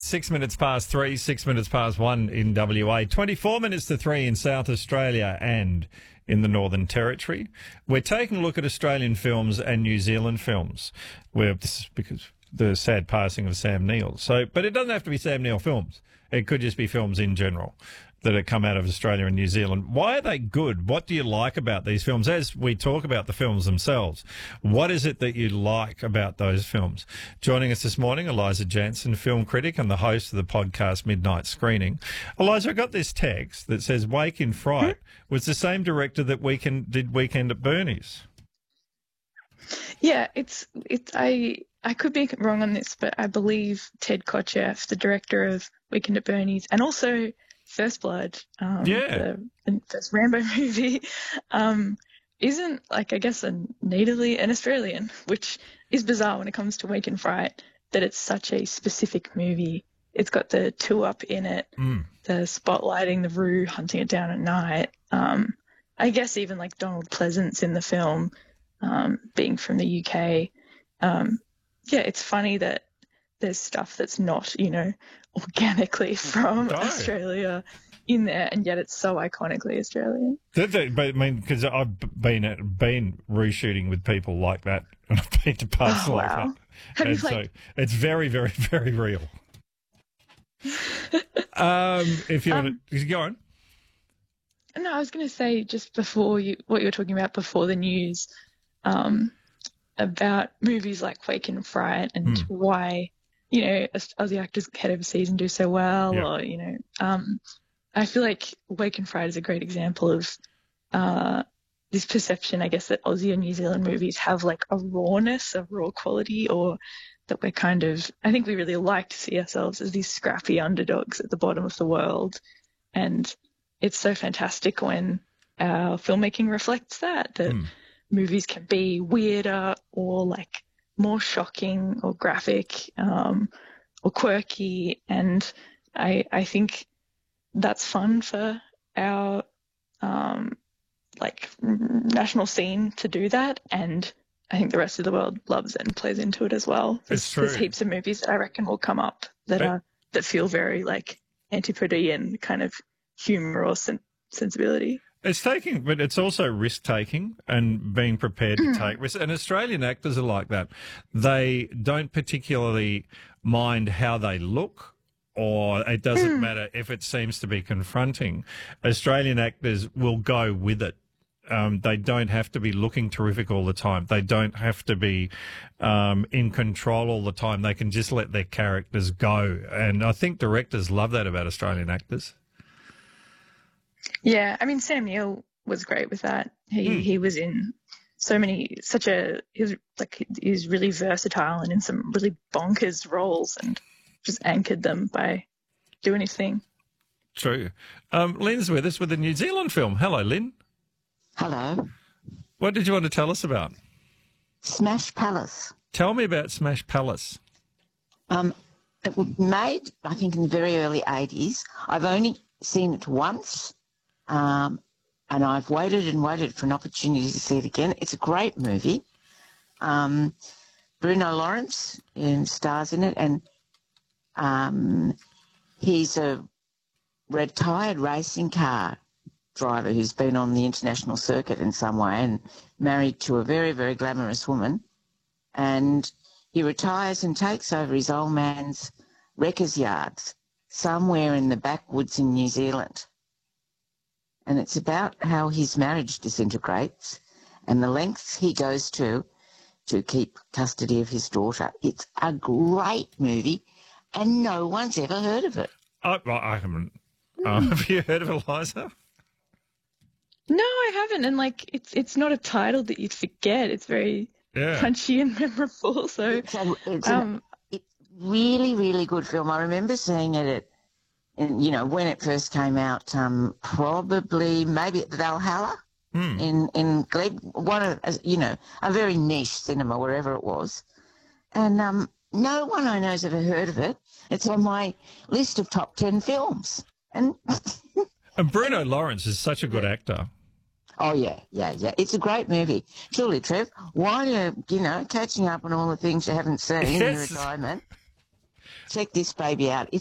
6 minutes past 3, 6 minutes past 1 in WA, 24 minutes to 3 in South Australia and in the Northern Territory. We're taking a look at Australian films and New Zealand films. This is because the sad passing of Sam Neill. But it doesn't have to be Sam Neill films. It could just be films in general that have come out of Australia and New Zealand. Why are they good? What do you like about these films? As we talk about the films themselves, what is it that you like about those films? Joining us this morning, Eliza Jansen, film critic and the host of the podcast Midnight Screening. Eliza, I got this text that says Wake in Fright was the same director that did Weekend at Bernie's. Yeah, I could be wrong on this, but I believe Ted Kotcheff, the director of Weekend at Bernie's, and also First Blood, the first Rambo movie, isn't, I guess, natively an Australian, which is bizarre when it comes to Wake in Fright, that it's such a specific movie. It's got the two up in it, the spotlighting the Roo, hunting it down at night. I guess even Donald Pleasance in the film, being from the UK. It's funny that there's stuff that's not, organically from Australia in there, and yet it's so iconically Australian. But I mean, because I've been reshooting with people like that, and I've been to parts like that. So it's very, very, very real. If you want to go on. No, I was going to say just before what you were talking about before the news, about movies like Wake in Fright and why, Aussie actors head overseas and do so well, or, I feel like Wake in Fright is a great example of this perception, I guess, that Aussie and New Zealand movies have a rawness, a raw quality, or that we're I think we really like to see ourselves as these scrappy underdogs at the bottom of the world. And it's so fantastic when our filmmaking reflects that movies can be weirder or more shocking or graphic or quirky, and I think that's fun for our national scene to do that, and I think the rest of the world loves it and plays into it as well. There's heaps of movies that I reckon will come up that feel very antipodean kind of humour or sensibility. It's taking, but it's also risk-taking and being prepared to take risks. And Australian actors are like that. They don't particularly mind how they look, or it doesn't matter if it seems to be confronting. Australian actors will go with it. They don't have to be looking terrific all the time. They don't have to be in control all the time. They can just let their characters go. And I think directors love that about Australian actors. Yeah, I mean, Sam Neill was great with that. He was in he's really versatile and in some really bonkers roles, and just anchored them by doing his thing. True. Lynn's with us with a New Zealand film. Hello, Lynn. Hello. What did you want to tell us about? Smash Palace. Tell me about Smash Palace. It was made, I think, in the very early 80s. I've only seen it once. And I've waited and waited for an opportunity to see it again. It's a great movie. Bruno Lawrence stars in it, and he's a retired racing car driver who's been on the international circuit in some way and married to a very, very glamorous woman. And he retires and takes over his old man's wreckers yards somewhere in the backwoods in New Zealand. And it's about how his marriage disintegrates and the lengths he goes to keep custody of his daughter. It's a great movie, and no one's ever heard of it. I haven't. Have you heard of Eliza? No, I haven't. And it's not a title that you'd forget. It's very punchy and memorable. So it's really, really good film. I remember seeing it when it first came out, maybe at the Valhalla in Glegg, a very niche cinema, wherever it was. And no one I know's ever heard of it. It's on my list of top 10 films. And Bruno Lawrence is such a good actor. Oh, yeah. It's a great movie. Truly, Trev, while you're, catching up on all the things you haven't seen in your retirement, check this baby out.